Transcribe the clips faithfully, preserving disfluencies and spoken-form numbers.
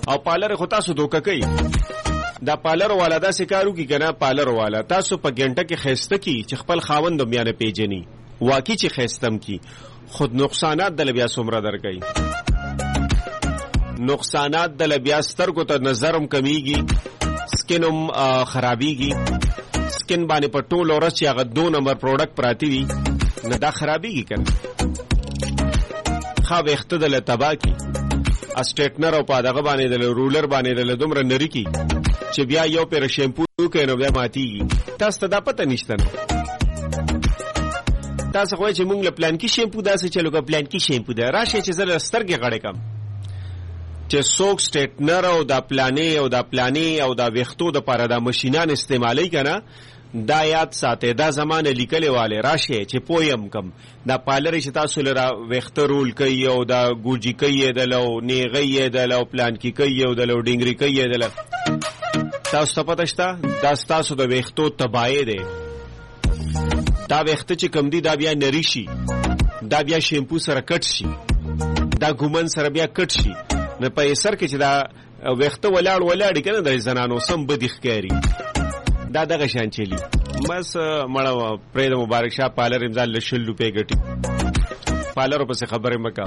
او پالر خو تاسو دوکه کوي. دا پالر والا داسې کارو کی کنه پالر والا تاسو په ګنټه کې خسته کی چې خپل خاوند بیا نه پیژني واقعي چې خستم کی خود نقصانات دل بیا څومره درکې نقصانات دل بیا سترګو ته نظرم کمیږي سکینم خرابيږي سکین باندې په ټول ورځ چې هغه دو نمبر پروډکټ پراتی وي نه دا خرابيږي کنه خا وخت دل تبا کی اسټیټنر او په دغه باندې دل رولر باندې دل دومره نری کی چې بیا یو پر شیمپو کینو بیا ماتيږي. تاسو ته دا پته نشته تاسو خو چې مونږ له پلان کې شیمپو داسې چلو کا پلان کې شیمپو ده راشه چې زله سترګې غړې کم چې سوک سټیټنر او دا پلانې او دا پلانې او دا وختو د پاره دا ماشينان استعمالي کنه دا یاد ساته دا زمانه لیکلې والے راشه چې پویم کم دا پالر چې تاسو لرا وخت رول کوي او دا ګوجی کوي دلو نیغي دلو پلان کې کوي او دلو ډینګري کوي دلو تاسو پته شته دا تاسو د وختو تباہی ده دا وخت چې کم دی دا بیا نری شي دا بیا شیمپو سره کټ شي دا ګومن سره بیا کټ شي نه په سر کې چې دا وخت ولاړ ولاړ کنه د زنانو سم بدیخ کاری دا دغه شان چلی بس مړه پرې د مبارک شاه پالر امضا لشل روپے ګټي پالر په څه خبره مکا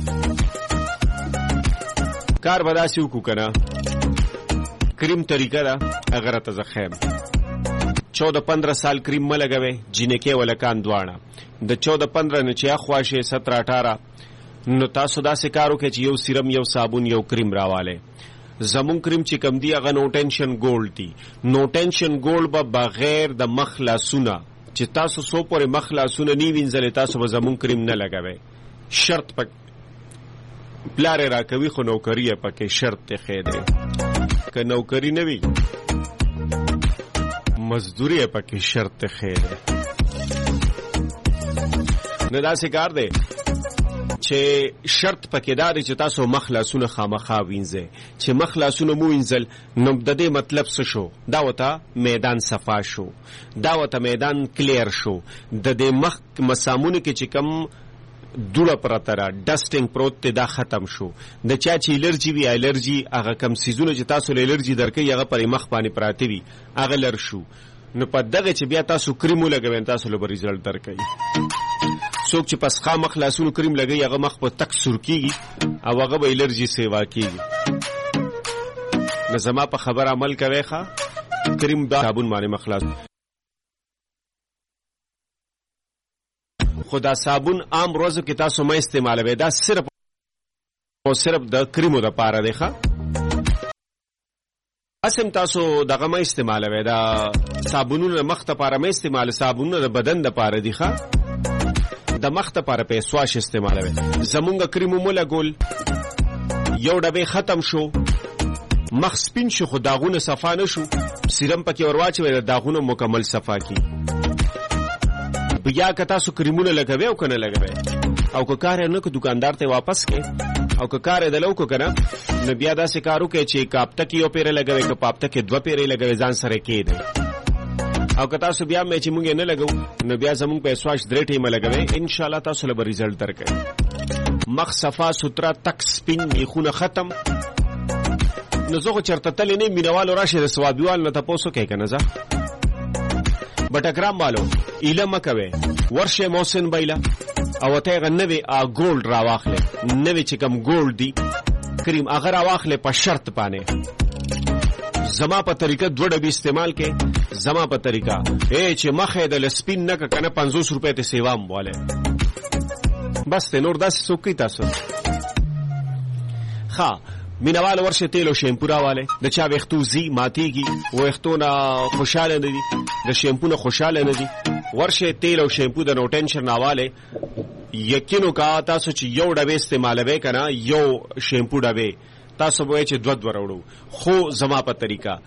کار بداسي وکړه کنه کریم طریقه دا اگر ته زخم چودہ پندرہ سال کریم م لګوي جنکه ولکان دواړه د چودہ پندرہ نه چې اخواشه سترہ اٹھارہ نو تاسو دا سکارو کې چې یو سیرم یو صابون یو کریم راواله زمون کریم چې کم دی هغه نو ټینشن ګولډ دی نو ټینشن ګولډ به بغیر د مخلصونه چې تاسو سو پورې مخلصونه نی وینځل تاسو به زمون کریم نه لګوي شرط پک پلار را کوي خو نوکری پکې شرط ته خېده که نوکری نه وي مزدوری پکې شرط خېده نه دا سکار دی چې شرط پکې داري چې تاسو مخلصونه خامخا وینځه چې مخلصونه مو وینځل نو د دې مطلب څه شو دا وته میدان صفا شو دا وته میدان کلیر شو د دې مخ مسامونه کې چې کم دوړه پرتره ډسټینګ پروت دا ختم شو د چا چې الرجی وی الرجی هغه کم سيزونه چې تاسو له الرجی درکې هغه پر مخ باندې پراتی وي هغه لر شو نو په دغه چې بیا تاسو کریم لګوي تاسو له ریزلټ درکې څوک چې پس خا مخ لاسونو کریم لګي هغه مخ په تک سور کیږي او هغه به الرجی سیوا کیږي نظم په خبر عمل کوي ښا کریم دا صابون باندې مخلاص خدا صابون عام روزو کې تاسو مې استعمالوي دا صرف او صرف د کریمو د پاره دی ښا اسم تاسو دغه مې استعمالوي دا صابونونه مخ ته پاره مې استعمال صابونونه د بدن د پاره دی ښا د مخ ته پاره په سواش استعمالوي زمونږ کریمو مولا ګول یو ډبه ختم شو مخ سپین شو خو داغونه صفا نشو سیرم پکې ورواچوي د داغونه مکمل صفا کی بیا که تاسو کریمونه لګوي او کنه لګوي او که کار نه که دکاندار ته واپس کې او که کار دلو کو کنه نو بیا دا سکارو کې چې کاپته کې یو پیره لګوي که پاپته کې دوه پیره لګوي ځان سره کې دی او که تاسو بیا مې چې مونږ نه لګو نو بیا زمونږ په سواش درې ټیمه لګوي ان شاء الله تاسو له ریزلټ درکې مخ صفا سترا تک سپین میخونه ختم نو زه چرته تل نه مینوالو راشه د ثوابيوال نه تاسو کې کنه ځه بټکرام والو علم کوي ورشه موسن بایلا او ته غنوي ا ګولډ را واخله نوې چې کم ګولډ دی کریم اگر واخله په شرط باندې زما په طریقه دوه ډبې استعمال کې زما په طریقه اے چې مخه د لسپین نه کنه پنځوس روپے ته سیوام واله بس ته نور داس سوکې تاسو ها مینوال ورشه تیل او شیمپو راواله د چا وختو زی ماتيږي وختونه خوشاله نه دي د شیمپو نه خوشاله نه دي ورشه تیل او شیمپو د نو ټینشن راواله یقینو کا تاسو چې یو ډبه استعمالوي کنه یو شیمپو ډبه تاسو به چې دوه دوه وروړو خو زما په طریقه